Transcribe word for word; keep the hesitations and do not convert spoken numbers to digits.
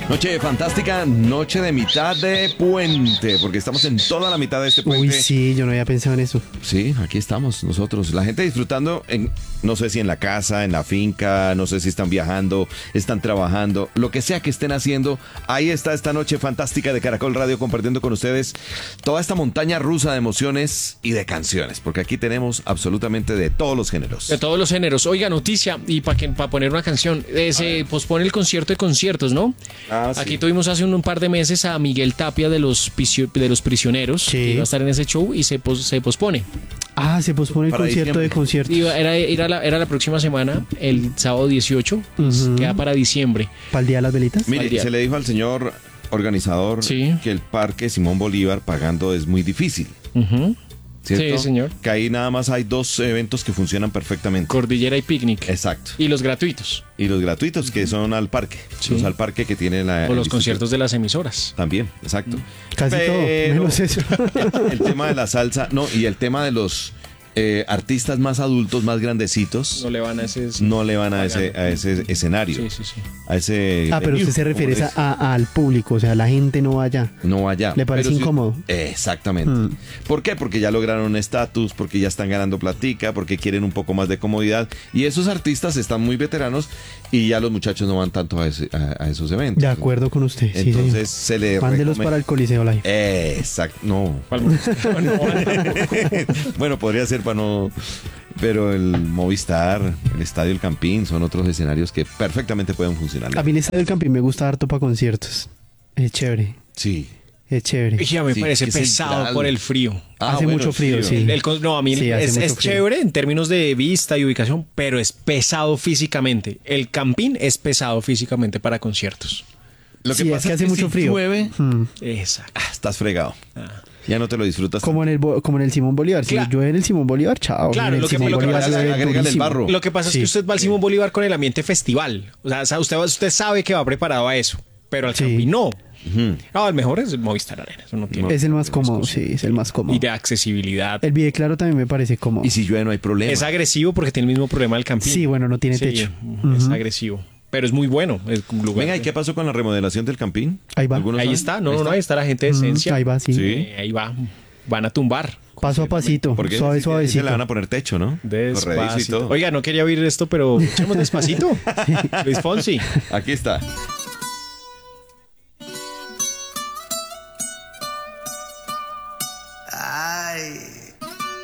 Noche fantástica, noche de mitad de puente, porque estamos en toda la mitad de este puente. Uy, sí, yo no había pensado en eso. Sí, aquí estamos nosotros. La gente disfrutando, en, no sé si en la casa, en la finca, no sé si están viajando, están trabajando, lo que sea que estén haciendo. Ahí está esta noche fantástica de Caracol Radio compartiendo con ustedes toda esta montaña rusa de emociones y de canciones, porque aquí tenemos absolutamente de todos los géneros. De todos los géneros. Oiga, noticia, y para pa poner una canción, eh, se pospone el concierto de conciertos, ¿no? Ah, Aquí sí. tuvimos hace un, un par de meses a Miguel Tapia de los, pisio- de los Prisioneros, Sí. que iba a estar en ese show y se, pos- se pospone. Ah, se pospone el Para concierto diciembre. de conciertos. Iba- era, era, la, era la próxima semana, el sábado dieciocho, pues, Ujú. queda para diciembre. ¿Para el Día de las Velitas? Mire, Al día. se le dijo al señor organizador Sí. que el Parque Simón Bolívar pagando es muy difícil, Ujú. ¿cierto? Sí, señor. Que ahí nada más hay dos eventos que funcionan perfectamente. Cordillera y Picnic. Exacto. Y los gratuitos. Y los gratuitos que son al parque. Sí. Los al parque que tiene la... O el los distrito. conciertos de las emisoras. También, exacto. Casi Pero todo, menos eso. El tema de la salsa, no, y el tema de los eh, artistas más adultos, más grandecitos, No le van a ese... no le van a ese, a ese escenario, Sí, sí, sí. a ese... Ah, pero venue, usted se refiere como a- a- al público, o sea, la gente no vaya. No allá. ¿Le parece Pero sí- incómodo? Exactamente. Mm. ¿Por qué? Porque ya lograron un estatus, porque ya están ganando platica, porque quieren un poco más de comodidad. Y esos artistas están muy veteranos y ya los muchachos no van tanto a, ese- a- a esos eventos. De acuerdo con usted. Sí, Entonces señor. se le Mándelos recome- para el Coliseo Live. Exacto. No. ¿Cuál? No, no, Bueno, podría ser para no... Pero el Movistar, el Estadio El Campín son otros escenarios que perfectamente pueden funcionar. A mí el Estadio del Campín me gusta harto para conciertos. Es chévere, Sí. es chévere. Ya me Sí, parece que pesado central. por el frío. Ah, Hace bueno, mucho frío, sí. El con- no, a mí Sí, hace es, mucho es frío. chévere en términos de vista y ubicación, pero es pesado físicamente. El Campín es pesado físicamente para conciertos. Lo que Sí, es pasa que hace mucho si frío. llueve, Mm. Exacto. ah, estás fregado. Ah. Ya no te lo disfrutas. Como en el Bo- como en el Simón Bolívar. Si Claro. llueve en el Simón Bolívar, chao. Claro, En el lo que- Simón lo que Bolívar pasa es que llueve agrégale el durísimo. barro. Lo que pasa es Sí. que usted va al Simón Bolívar con el ambiente festival. O sea, sa- usted, va- usted sabe que va preparado a eso, pero al Sí. Campín no. Ujú. No, el mejor es el Movistar Arena. Eso no tiene Es el más cómodo, discusión. sí, es el más cómodo. Y de accesibilidad. El Vide Claro también me parece cómodo. Y si llueve no hay problema. Es agresivo porque tiene el mismo problema del Campín. Sí, bueno, no tiene Sí, techo. Es Ujú. agresivo. Pero es muy bueno. Es un lugar Venga, ¿y que- qué pasó con la remodelación del Campín? Ahí va. ¿Algunos Ahí saben? está. No, no, no. Ahí está la gente de Mm, esencia. ahí va, sí. Sí. Eh, ahí va. Van a tumbar. Paso a pasito, Porque suave, se suavecito. le van a poner techo, ¿no? Corredizo y Despacito. todo. Oiga, no quería oír esto, pero echemos despacito. Luis Fonsi. Aquí está.